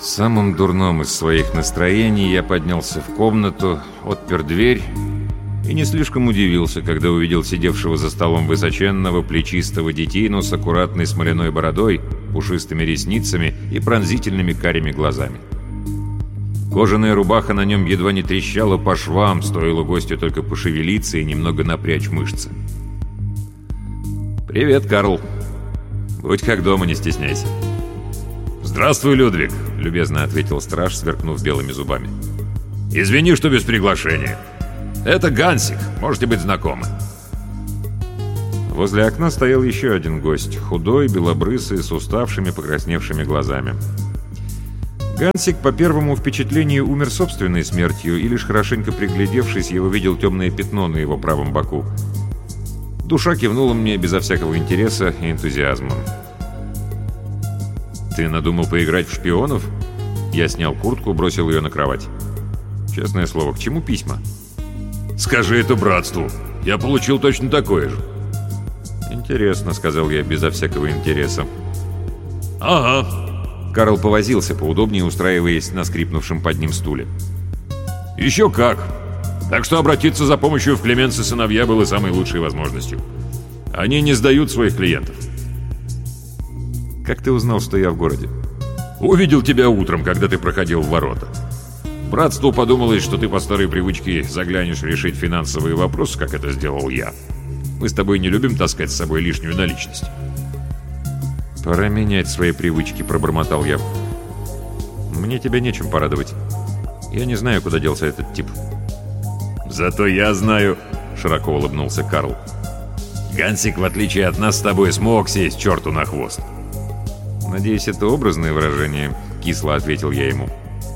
В самом дурном из своих настроений я поднялся в комнату, отпер дверь и не слишком удивился, когда увидел сидевшего за столом высоченного, плечистого детину с аккуратной смоляной бородой, пушистыми ресницами и пронзительными карими глазами. Кожаная рубаха на нем едва не трещала по швам, стоило гостю только пошевелиться и немного напрячь мышцы. «Привет, Карл. Будь как дома, не стесняйся». «Здравствуй, Людвиг», — любезно ответил страж, сверкнув белыми зубами. «Извини, что без приглашения. Это Гансик, можете быть знакомы». Возле окна стоял еще один гость, худой, белобрысый, с уставшими, покрасневшими глазами. Гансик по первому впечатлению умер собственной смертью, и лишь хорошенько приглядевшись, я увидел темное пятно на его правом боку. Душа кивнула мне безо всякого интереса и энтузиазма. «Ты надумал поиграть в шпионов?» Я снял куртку, бросил ее на кровать. «Честное слово, к чему письма?» «Скажи это братству. Я получил точно такое же». «Интересно», — сказал я безо всякого интереса. «Ага». Карл повозился поудобнее, устраиваясь на скрипнувшем под ним стуле. «Еще как. Так что обратиться за помощью в Клеменс и сыновья было самой лучшей возможностью. Они не сдают своих клиентов». «Как ты узнал, что я в городе?» «Увидел тебя утром, когда ты проходил в ворота. Братству подумалось, что ты по старой привычке заглянешь решить финансовые вопросы, как это сделал я. Мы с тобой не любим таскать с собой лишнюю наличность». «Пора менять свои привычки», — пробормотал я. «Мне тебя нечем порадовать. Я не знаю, куда делся этот тип». «Зато я знаю», — широко улыбнулся Карл. «Гансик, в отличие от нас с тобой, смог сесть черту на хвост». «Надеюсь, это образное выражение», — кисло ответил я ему.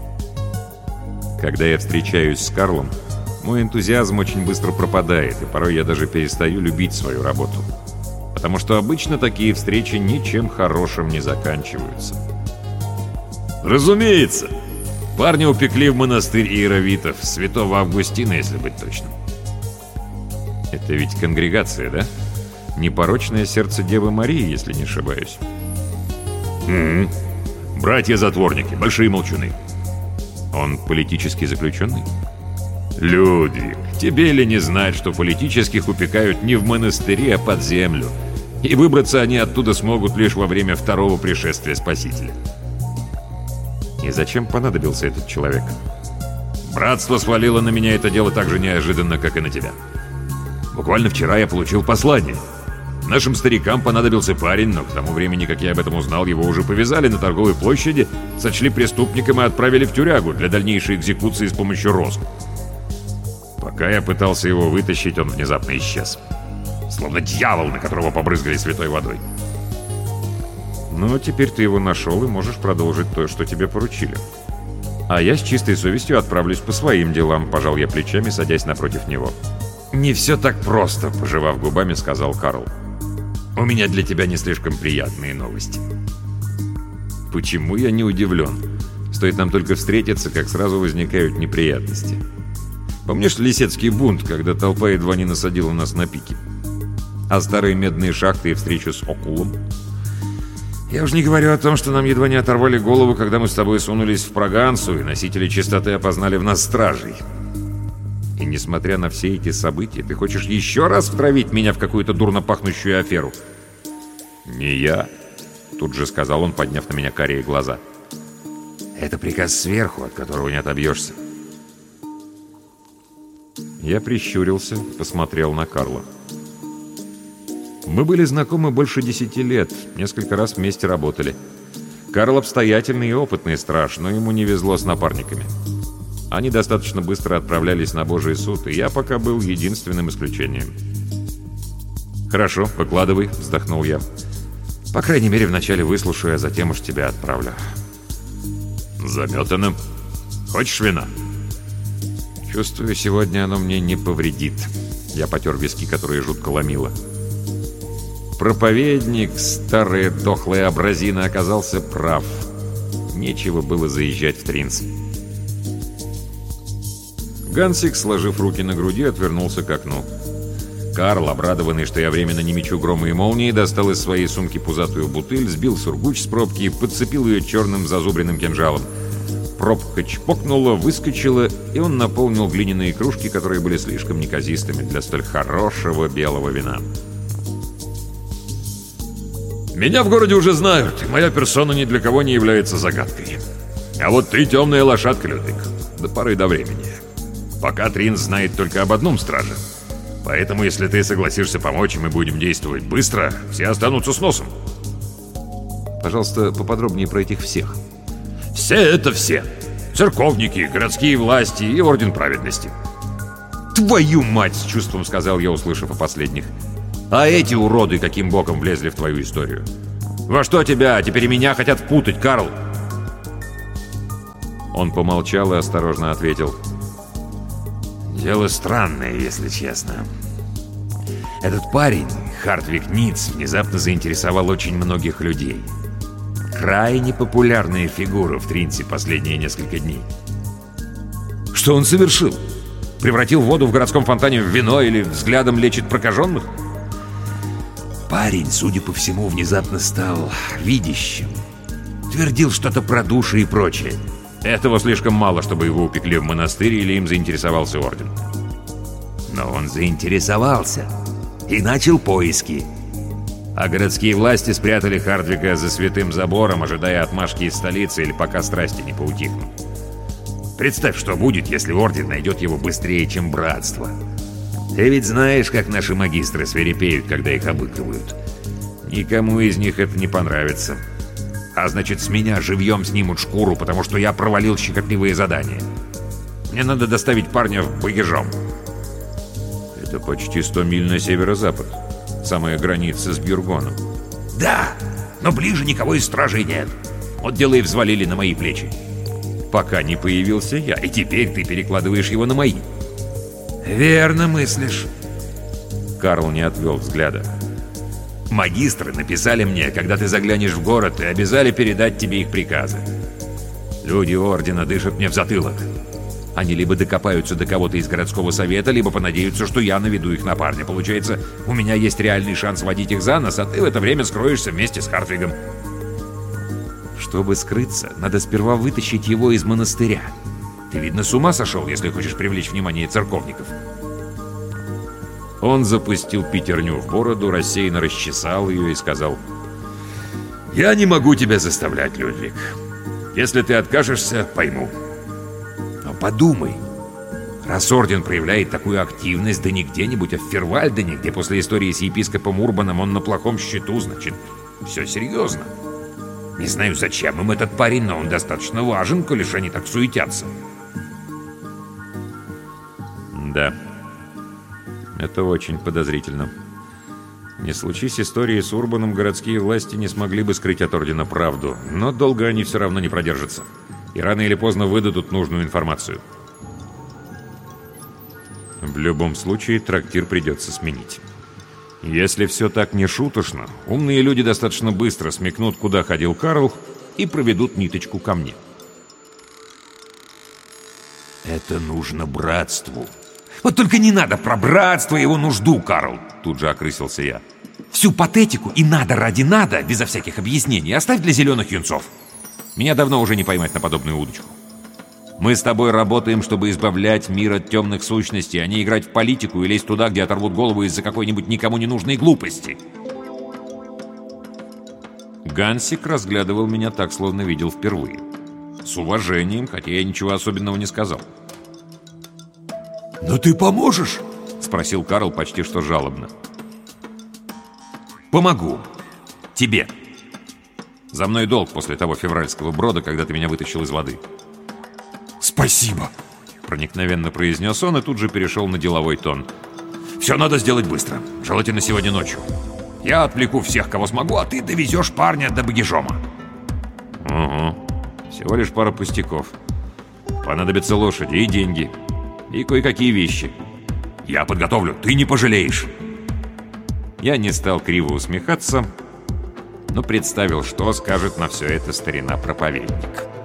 Когда я встречаюсь с Карлом, мой энтузиазм очень быстро пропадает, и порой я даже перестаю любить свою работу. Потому что обычно такие встречи ничем хорошим не заканчиваются. «Разумеется! Парня упекли в монастырь иеровитов, святого Августина, если быть точным». «Это ведь конгрегация, да? Непорочное сердце Девы Марии, если не ошибаюсь». «Угу. Братья-затворники, большие молчуны». «Он политический заключенный?» «Людвиг, тебе ли не знать, что политических упекают не в монастыре, а под землю, и выбраться они оттуда смогут лишь во время второго пришествия Спасителя?» «И зачем понадобился этот человек?» «Братство свалило на меня это дело так же неожиданно, как и на тебя. Буквально вчера я получил послание. Нашим старикам понадобился парень, но к тому времени, как я об этом узнал, его уже повязали на торговой площади, сочли преступником и отправили в тюрягу для дальнейшей экзекуции с помощью розг. Пока я пытался его вытащить, он внезапно исчез. Словно дьявол, на которого побрызгали святой водой». «Ну, теперь ты его нашел и можешь продолжить то, что тебе поручили. А я с чистой совестью отправлюсь по своим делам», — пожал я плечами, садясь напротив него. «Не все так просто», — пожевав губами, сказал Карл. «У меня для тебя не слишком приятные новости». «Почему я не удивлен? Стоит нам только встретиться, как сразу возникают неприятности. Помнишь Лисецкий бунт, когда толпа едва не насадила нас на пики? А старые медные шахты и встречу с Окулом? Я уж не говорю о том, что нам едва не оторвали голову, когда мы с тобой сунулись в Прогансу, и носители чистоты опознали в нас стражей. И несмотря на все эти события, ты хочешь еще раз втравить меня в какую-то дурно пахнущую аферу?» «Не я», — тут же сказал он, подняв на меня карие глаза. «Это приказ сверху, от которого не отобьешься». Я прищурился, посмотрел на Карла. Мы были знакомы больше 10 лет, несколько раз вместе работали. Карл обстоятельный и опытный страж, но ему не везло с напарниками. Они достаточно быстро отправлялись на Божий суд, и я пока был единственным исключением. «Хорошо, выкладывай», — вздохнул я. «По крайней мере, вначале выслушаю, а затем уж тебя отправлю». «Заметано. Хочешь вина?» «Чувствую, сегодня оно мне не повредит». Я потер виски, которые жутко ломило. Проповедник, старая дохлая абразина, оказался прав. Нечего было заезжать в Тринц. Гансик, сложив руки на груди, отвернулся к окну. Карл, обрадованный, что я временно не мечу грома и молнии, достал из своей сумки пузатую бутыль, сбил сургуч с пробки и подцепил ее черным зазубренным кинжалом. Пробка чпокнула, выскочила, и он наполнил глиняные кружки, которые были слишком неказистыми для столь хорошего белого вина. «Меня в городе уже знают, и моя персона ни для кого не является загадкой. А вот ты темная лошадка, Людвиг, до поры до времени. Пока Трин знает только об одном страже. Поэтому, если ты согласишься помочь, и мы будем действовать быстро, все останутся с носом». Пожалуйста, поподробнее про этих всех. Все это все. Церковники, городские власти и Орден Праведности. «Твою мать!» — с чувством сказал я, услышав о последних. «А эти уроды каким боком влезли в твою историю? Во что тебя, теперь и меня хотят впутать, Карл?» Он помолчал и осторожно ответил. «Дело странное, если честно. Этот парень, Хартвиг Ниц, внезапно заинтересовал очень многих людей. Крайне популярная фигура в Тринсе последние несколько дней». «Что он совершил? Превратил воду в городском фонтане в вино или взглядом лечит прокаженных?» Парень, судя по всему, внезапно стал видящим. Твердил что-то про души и прочее. Этого слишком мало, чтобы его упекли в монастырь или им заинтересовался орден. Но он заинтересовался и начал поиски. А городские власти спрятали Хартвига за святым забором, ожидая отмашки из столицы или пока страсти не поутихнут. Представь, что будет, если орден найдет его быстрее, чем братство. Ты ведь знаешь, как наши магистры свирепеют, когда их обыгрывают. Никому из них это не понравится. А значит, с меня живьем снимут шкуру, потому что я провалил щекотливые задания. Мне надо доставить парня в Багежом. Это почти 100 миль на северо-запад. Самая граница с Бьюргоном. Да, но ближе никого из стражей нет. Вот дело и взвалили на мои плечи. Пока не появился я, И теперь ты перекладываешь его на мои. Верно мыслишь. Карл не отвел взгляда. Магистры написали мне, когда ты заглянешь в город, и обязали передать тебе их приказы. Люди Ордена дышат мне в затылок. Они либо докопаются до кого-то из городского совета, либо понадеются, что я наведу их на парня. Получается, у меня есть реальный шанс водить их за нос, а ты в это время скроешься вместе с Хартвигом. Чтобы скрыться, надо сперва вытащить его из монастыря. Ты, видно, с ума сошел, если хочешь привлечь внимание церковников. Он запустил пятерню в бороду, рассеянно расчесал ее и сказал: «Я не могу тебя заставлять, Людвиг. Если ты откажешься, пойму. Но подумай, раз Орден проявляет такую активность, да не где-нибудь, а в Фервальдене, где после истории с епископом Урбаном он на плохом счету, значит, все серьезно. Не знаю, зачем им этот парень, но он достаточно важен, коли ж они так суетятся». «Да, это очень подозрительно. Не случись истории с Урбаном, городские власти не смогли бы скрыть от Ордена правду, но долго они все равно не продержатся. И рано или поздно выдадут нужную информацию. В любом случае, трактир придется сменить. Если все так не шуточно, умные люди достаточно быстро смекнут, куда ходил Карл, и проведут ниточку ко мне». «Это нужно братству». «Вот только не надо про братство и его нужду, Карл!» Тут же окрысился я. «Всю патетику и надо, безо всяких объяснений, оставь для зеленых юнцов. Меня давно уже не поймать на подобную удочку. Мы с тобой работаем, чтобы избавлять мир от темных сущностей, а не играть в политику и лезть туда, где оторвут голову из-за какой-нибудь никому не нужной глупости». Гансик разглядывал меня так, словно видел впервые. С уважением, хотя я ничего особенного не сказал. «Но ты поможешь?» — спросил Карл почти что жалобно. «Помогу. Тебе. За мной долг после того февральского брода, когда ты меня вытащил из воды». «Спасибо», — проникновенно произнес он и тут же перешел на деловой тон. «Все надо сделать быстро. Желательно сегодня ночью. Я отвлеку всех, кого смогу, а ты довезешь парня до Багежома». «Угу. Всего лишь пара пустяков. Понадобятся лошади и деньги. И кое-какие вещи. Я подготовлю, ты не пожалеешь». Я не стал криво усмехаться, но представил, что скажет на все это старина-проповедник.